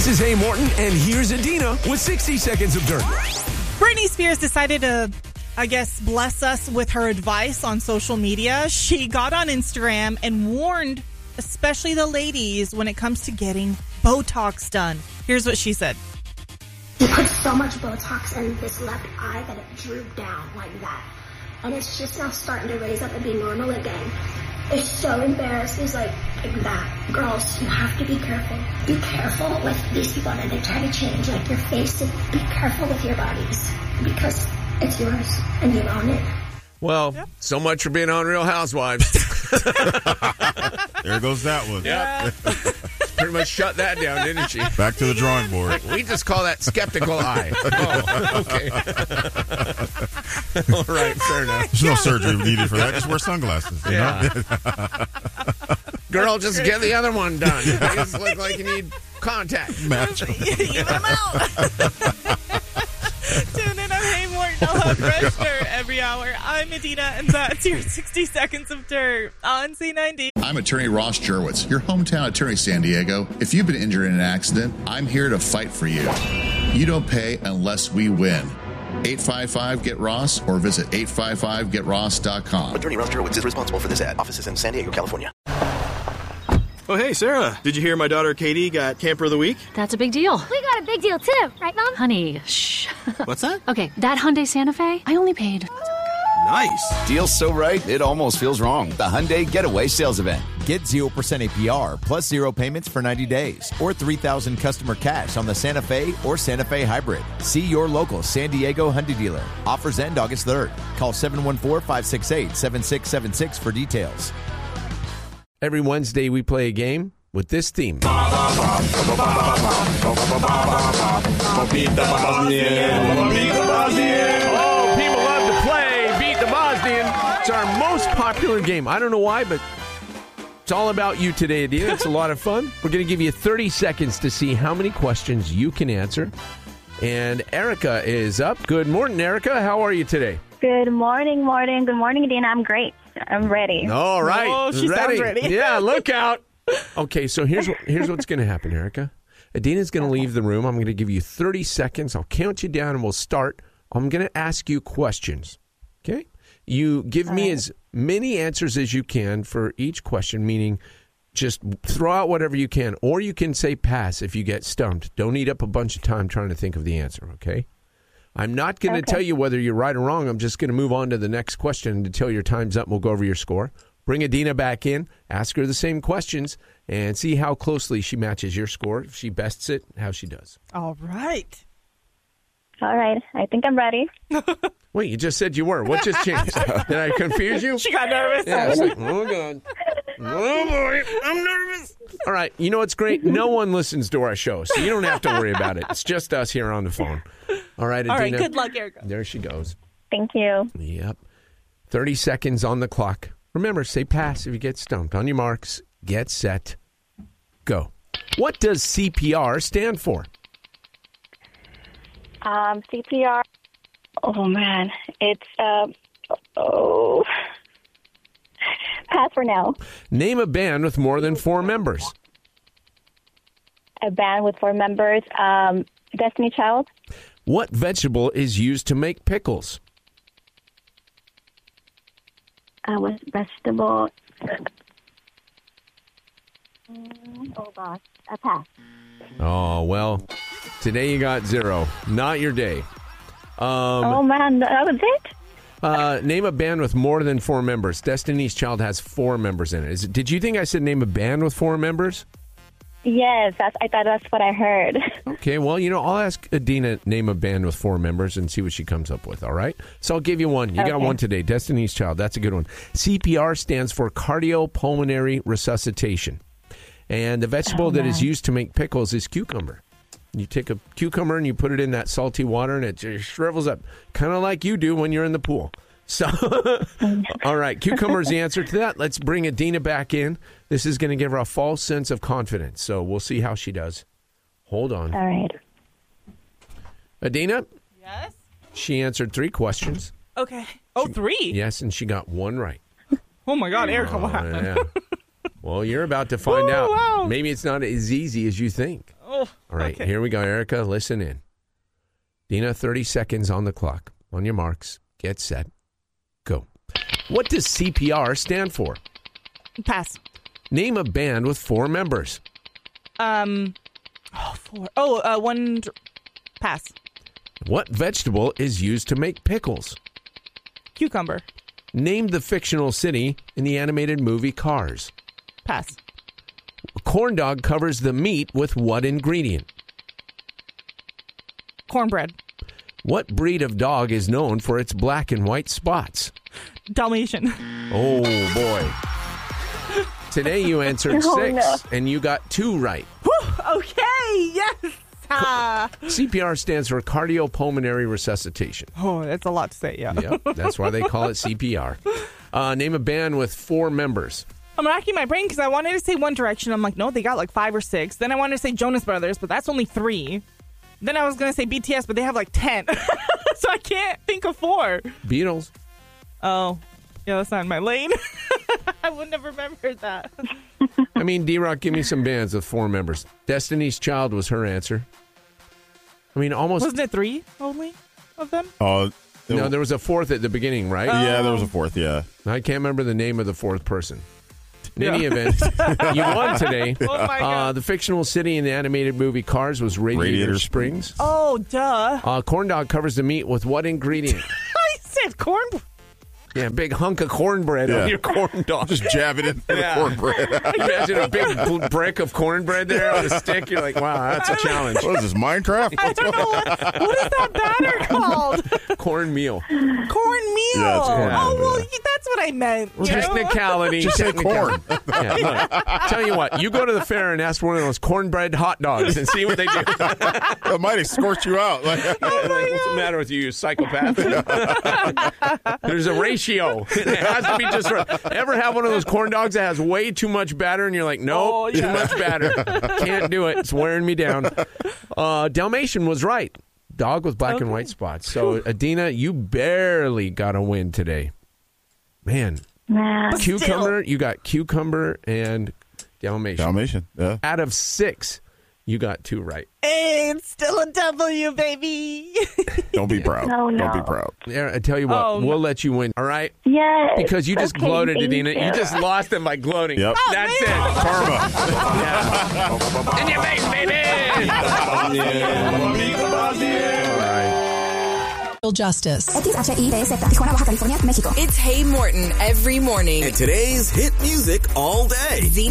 This is Hey Morton, and here's Adina with 60 Seconds of Dirt. Britney Spears decided to, bless us with her advice on social media. She got on Instagram and warned especially the ladies when it comes to getting Botox done. Here's what she said. You put so much Botox in this left eye that it drooped down like that. And it's just now starting to raise up and be normal again. It's so embarrassing. It's like that. Girls, you have to be careful. Be careful with these people and they try to change like your face. Be careful with your bodies because it's yours and you own it. Well, so much for being on Real Housewives. There goes that one. Yep. Pretty much shut that down, didn't she? Back to the drawing board. We just call that skeptical eye. Oh, okay. All right, fair enough. There's no surgery needed for that. Just wear sunglasses. You know? Girl, just get the other one done. You just look like you need contact. Match. Even them out. Tune in on Hey Morton. I'll have fresh dirt every hour. I'm Adina, and that's your 60 Seconds of Dirt on C90. I'm attorney Ross Jerwitz, your hometown attorney, San Diego. If you've been injured in an accident, I'm here to fight for you. You don't pay unless we win. 855-GET-ROSS or visit 855getross.com. Attorney Ross Jerwitz is responsible for this ad. Offices in San Diego, California. Oh, hey, Sarah. Did you hear my daughter Katie got Camper of the Week? That's a big deal. We got a big deal, too. Right, Mom? Honey, shh. What's that? Okay, that Hyundai Santa Fe, I only paid... Nice. Deal's so right, it almost feels wrong. The Hyundai Getaway Sales Event. Get 0% APR plus 0 payments for 90 days or $3,000 customer cash on the Santa Fe or Santa Fe Hybrid. See your local San Diego Hyundai dealer. Offers end August 3rd. Call 714-568-7676 for details. Every Wednesday, we play a game with this theme. Oh, people love to play Beat the Bosnian. It's our most popular game. I don't know why, but it's all about you today, Adina. It's a lot of fun. We're going to give you 30 seconds to see how many questions you can answer. And Erica is up. Good morning, Erica. How are you today? Good morning, Morton. Good morning, Adina. I'm great. I'm ready. All right. Oh, she sounds ready. Yeah, look out. Okay, so here's what's going to happen, Erica. Adina's going to leave the room. I'm going to give you 30 seconds. I'll count you down, and we'll start. I'm going to ask you questions, okay? You give me as many answers as you can for each question, meaning just throw out whatever you can, or you can say pass if you get stumped. Don't eat up a bunch of time trying to think of the answer, okay? I'm not going to tell you whether you're right or wrong. I'm just going to move on to the next question until your time's up, and we'll go over your score. Bring Adina back in, ask her the same questions, and see how closely she matches your score. If she bests it, how she does. All right. All right. I think I'm ready. Wait, you just said you were. What just changed? Did I confuse you? She got nervous. Yeah, it's like, oh, God. Oh, boy, I'm nervous. All right, you know what's great? No one listens to our show, so you don't have to worry about it. It's just us here on the phone. All right, Adina. All right, good luck, Erica. There she goes. Thank you. Yep. 30 seconds on the clock. Remember, say pass if you get stumped. On your marks, get set, go. What does CPR stand for? CPR. Oh, man. It's, pass for now. Name a band with more than 4 members. A band with 4 members. Destiny Child. What vegetable is used to make pickles? With vegetable. Oh, gosh. A pass. Oh, well, today you got 0. Not your day. Oh, man. That was it? Name a band with more than 4 members. Destiny's Child has 4 members in it. Did you think I said name a band with 4 members? Yes, I thought that's what I heard. Okay, well, I'll ask Adina name a band with 4 members and see what she comes up with, all right? So I'll give you one. You got one today, Destiny's Child. That's a good one. CPR stands for cardiopulmonary resuscitation. And the vegetable that is used to make pickles is cucumber. You take a cucumber and you put it in that salty water and it just shrivels up, kind of like you do when you're in the pool. So, all right, cucumber is the answer to that. Let's bring Adina back in. This is going to give her a false sense of confidence. So we'll see how she does. Hold on. All right. Adina? Yes? She answered 3 questions. Okay. Oh, 3? Yes, and she got 1 right. Oh, my God, Erica, what happened? Yeah. Well, you're about to find out. Wow. Maybe it's not as easy as you think. Oh, Oh, All right, okay. here we go, Erica. Listen in. Dina, 30 seconds on the clock. On your marks, get set, go. What does CPR stand for? Pass. Name a band with 4 members. One. Pass. What vegetable is used to make pickles? Cucumber. Name the fictional city in the animated movie Cars. Pass. A corn dog covers the meat with what ingredient? Cornbread. What breed of dog is known for its black and white spots? Dalmatian. Oh, boy. Today you answered 6, and you got 2 right. Whew, okay, yes. CPR stands for cardiopulmonary resuscitation. Oh, that's a lot to say, yeah. Yep, that's why they call it CPR. Name a band with 4 members. I'm racking my brain because I wanted to say One Direction. I'm like, no, they got like 5 or 6. Then I wanted to say Jonas Brothers, but that's only 3. Then I was going to say BTS, but they have like 10. So I can't think of 4. Beatles. Oh, yeah, that's not in my lane. I wouldn't have remembered that. I mean, D-Rock, give me some bands with 4 members. Destiny's Child was her answer. I mean, almost... Wasn't it 3 only of them? No, there was a 4th at the beginning, right? Yeah, there was a 4th, yeah. I can't remember the name of the 4th person. In any event, you won today. Oh, my God. The fictional city in the animated movie Cars was Radiator Springs. Oh, duh. Corn dog covers the meat with what ingredient? I said corn. Yeah, big hunk of cornbread on your corn dog. Just jab it in the cornbread. Imagine a big brick of cornbread there on a stick. You're like, wow, that's a challenge. What is this, Minecraft? I don't know. What is that batter called? Cornmeal. Cornmeal. Yeah, it's corn. Oh, well, that's what I meant. you know? Technicality. Just say corn. Yeah, look, tell you what, you go to the fair and ask for one of those cornbread hot dogs and see what they do. It might escort you out. What's the matter with you, you psychopath? There's a ratio. It has to be just right. Ever have one of those corn dogs that has way too much batter and you're like, nope, too much batter. Can't do it. It's wearing me down. Dalmatian was right. Dog with black and white spots. So, Adina, you barely got a win today. Man. Cucumber, you got cucumber and Dalmatian. Dalmatian, yeah. Out of 6, you got 2 right. Hey, it's still a W, baby. Don't be proud. No. Don't be proud. Yeah, I tell you what, we'll let you win, all right? Yes. Because you just Okay, gloated, thank Adina. You just lost them by gloating. Yep. That's it. Karma. In your face, baby! All right. Justice. It's Hey Morton every morning. And today's hit music all day.